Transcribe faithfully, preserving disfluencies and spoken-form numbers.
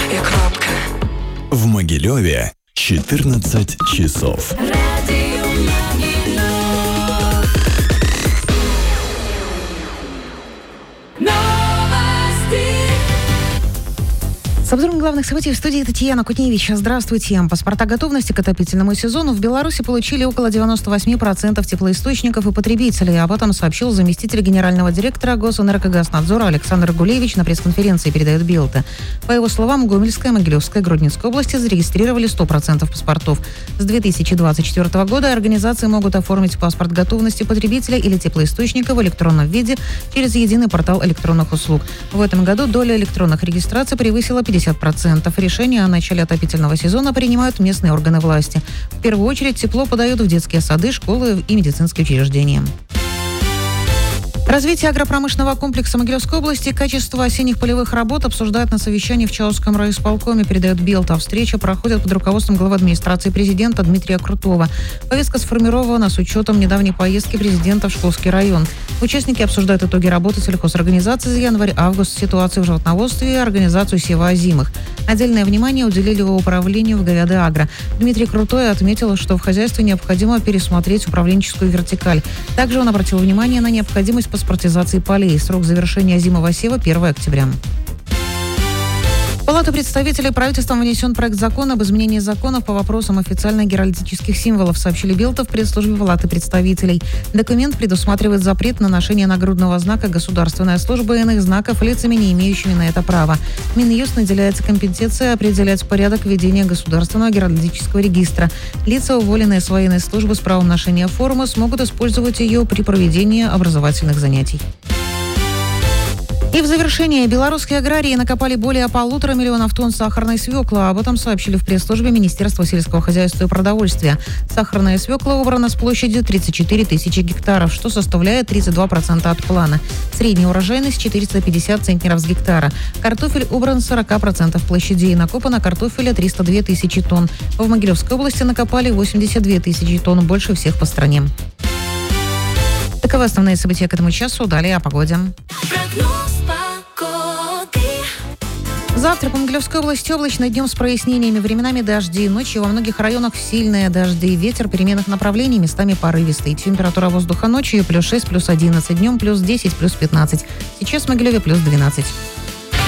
и кропка. В Могилеве четырнадцать часов. С обзором главных событий в студии Татьяна Кутневич. Здравствуйте. Паспорта готовности к отопительному сезону в Беларуси получили около девяносто восемь процентов теплоисточников и потребителей. Об этом сообщил заместитель генерального директора Госэнергогазнадзора Александр Гулевич на пресс-конференции, передает Белта. По его словам, Гомельская, Могилевская, Гродненская области зарегистрировали сто процентов паспортов. С две тысячи двадцать четвёртого года организации могут оформить паспорт готовности потребителя или теплоисточника в электронном виде через единый портал электронных услуг. В этом году доля электронных регистраций превысила пятьдесят процентов. Решения о начале отопительного сезона принимают местные органы власти. В первую очередь тепло подают в детские сады, школы и медицинские учреждения. Развитие агропромышленного комплекса Могилевской области и качество осенних полевых работ обсуждают на совещании в Чаусском райисполкоме, передает Белта. Встреча проходит под руководством главы администрации президента Дмитрия Крутого. Повестка сформирована с учетом недавней поездки президента в Шкловский район. Участники обсуждают итоги работы сельхозорганизаций за январь-август, ситуацию в животноводстве и организацию сева озимых. Отдельное внимание уделили управлению в говядоагро. Дмитрий Крутой отметил, что в хозяйстве необходимо пересмотреть управленческую вертикаль. Также он обратил внимание на необходимость паспортизации полей. Срок завершения озимого сева первого октября. В Палату представителей правительством внесен проект закона об изменении законов по вопросам официальных геральдических символов, сообщили Белта в пресс-службе Палаты представителей. Документ предусматривает запрет на ношение нагрудного знака «Государственная служба» и иных знаков лицами, не имеющими на это права. Минюст наделяется компетенцией определять порядок ведения государственного геральдического регистра. Лица, уволенные с военной службы с правом ношения формы, смогут использовать ее при проведении образовательных занятий. И в завершение. Белорусские аграрии накопали более полутора миллионов тонн сахарной свеклы. Об этом сообщили в пресс-службе Министерства сельского хозяйства и продовольствия. Сахарная свекла убрана с площади тридцать четыре тысячи гектаров, что составляет тридцать два процента от плана. Средняя урожайность четыреста пятьдесят центнеров с гектара. Картофель убран с сорока процентов площадей. Накопано картофеля триста две тысячи тонн. В Могилевской области накопали восемьдесят две тысячи тонн, больше всех по стране. Таковы основные события к этому часу. Далее о погоде. Завтра по Могилевской области облачно, днем с прояснениями, временами дожди. Ночью во многих районах сильные дожди. Ветер переменных направлений, местами порывистый. Температура воздуха ночью плюс шесть, плюс одиннадцать. Днем плюс десять, плюс пятнадцать. Сейчас в Могилеве плюс двенадцать.